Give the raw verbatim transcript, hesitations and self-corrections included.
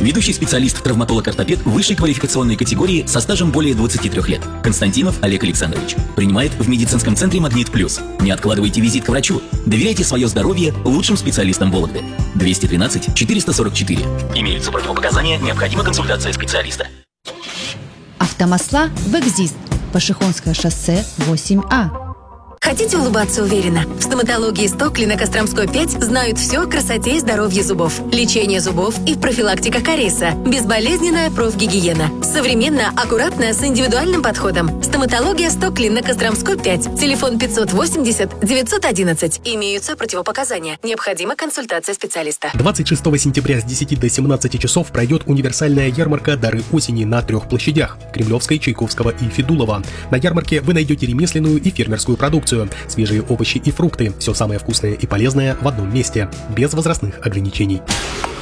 Ведущий специалист, травматолог-ортопед высшей квалификационной категории со стажем более двадцати трёх лет. Константинов Олег Александрович. Принимает в медицинском центре «Магнит Плюс». Не откладывайте визит к врачу. Доверяйте свое здоровье лучшим специалистам Вологды. двести тринадцать четыреста сорок четыре. Имеются противопоказания, необходима консультация специалиста. Автомасла «Векзист». Пашихонское шоссе восемь А. Хотите улыбаться уверенно? В стоматологии Стокли на Костромской пять знают все о красоте и здоровье зубов. Лечение зубов и профилактика кариеса. Безболезненная профгигиена. Современно, аккуратно, с индивидуальным подходом. Стоматология Стокли на Костромской пять. Телефон пятьсот восемьдесят девятьсот одиннадцать. Имеются противопоказания. Необходима консультация специалиста. двадцать шестого сентября с десяти до семнадцати часов пройдет универсальная ярмарка «Дары осени» на трех площадях – Кремлевской, Чайковского и Федулова. На ярмарке вы найдете ремесленную и фермерскую продукцию, свежие овощи и фрукты, все самое вкусное и полезное в одном месте, без возрастных ограничений.